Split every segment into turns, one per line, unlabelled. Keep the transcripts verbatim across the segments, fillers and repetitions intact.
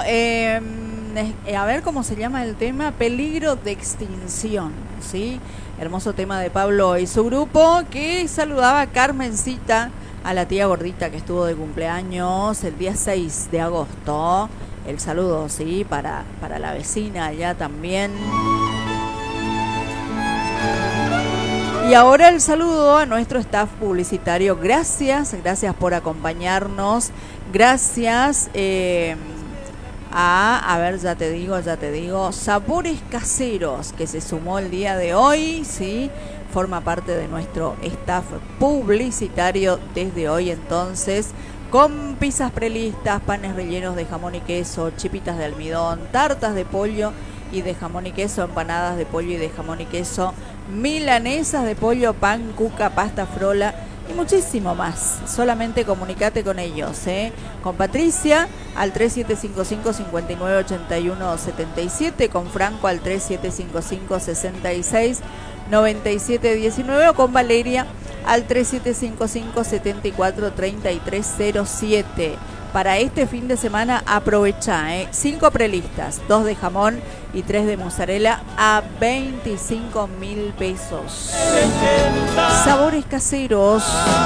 eh, a ver cómo se llama el tema, peligro de extinción, ¿sí? Hermoso tema de Pablo y su grupo, que saludaba a Carmencita, a la tía gordita que estuvo de cumpleaños el día seis de agosto. El saludo, sí, para, para la vecina allá también. Y ahora el saludo a nuestro staff publicitario. Gracias, gracias por acompañarnos. Gracias eh, a, a ver, ya te digo, ya te digo, Sabores Caseros, que se sumó el día de hoy, ¿sí? Forma parte de nuestro staff publicitario desde hoy entonces, con pizzas prelistas, panes rellenos de jamón y queso, chipitas de almidón, tartas de pollo y de jamón y queso, empanadas de pollo y de jamón y queso, milanesas de pollo, pan, cuca, pasta frola y muchísimo más. Solamente comunicate con ellos, ¿eh? Con Patricia al tres siete cinco cinco, cinco nueve ocho uno siete siete, con Franco al tres siete cinco cinco, seis seis nueve siete uno nueve o con Valeria al tres siete cinco cinco, siete cuatro tres tres cero siete. Para este fin de semana aprovecha, ¿eh? cinco prelistas, dos de jamón y tres de mozzarella a veinticinco mil pesos. Sabores Caseros.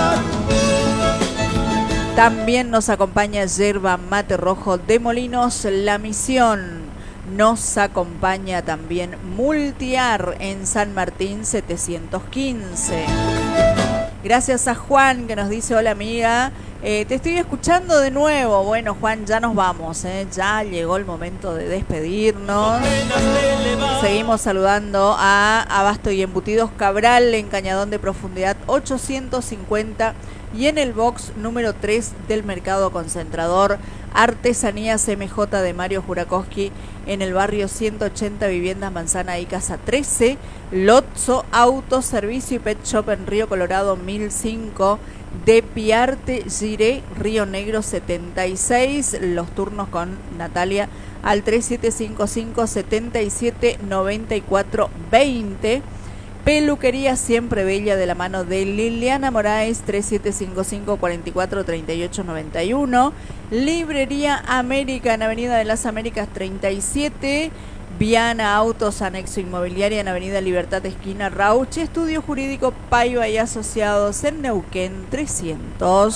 También nos acompaña Yerba Mate Rojo de Molinos La Misión. Nos acompaña también Multiar en San Martín setecientos quince. Gracias a Juan que nos dice: hola amiga, eh, te estoy escuchando de nuevo. Bueno, Juan, ya nos vamos, ¿eh? Ya llegó el momento de despedirnos. Seguimos saludando a Abasto y Embutidos Cabral en Cañadón de Profundidad ochocientos cincuenta y en el box número tres del Mercado Concentrador. Artesanías M J de Mario Jurakowski en el barrio ciento ochenta, Viviendas Manzana y Casa trece. Lotso Auto Servicio y Pet Shop en Río Colorado mil cinco. De Piarte Giré, Río Negro setenta y seis. Los turnos con Natalia al tres siete cinco cinco, siete siete nueve cuatro dos cero. Peluquería Siempre Bella de la mano de Liliana Moraes, tres siete cinco cinco, cuatro cuatro tres ocho nueve uno. Librería América en Avenida de las Américas treinta y siete. Viana Autos Anexo Inmobiliaria en Avenida Libertad esquina Rauche. Estudio Jurídico Paiva y Asociados en Neuquén trescientos.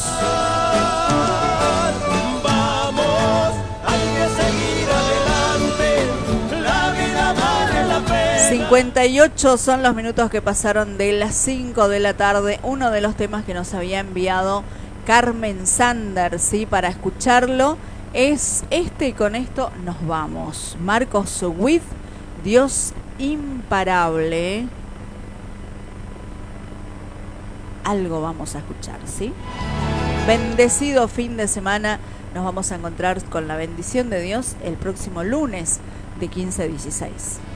cincuenta y ocho son los minutos que pasaron de las cinco de la tarde. Uno de los temas que nos había enviado Carmen Sander, ¿sí? Para escucharlo es este, y con esto nos vamos. Marcos Witt, Dios imparable. Algo vamos a escuchar, ¿sí? Bendecido fin de semana. Nos vamos a encontrar con la bendición de Dios el próximo lunes de quince a dieciséis.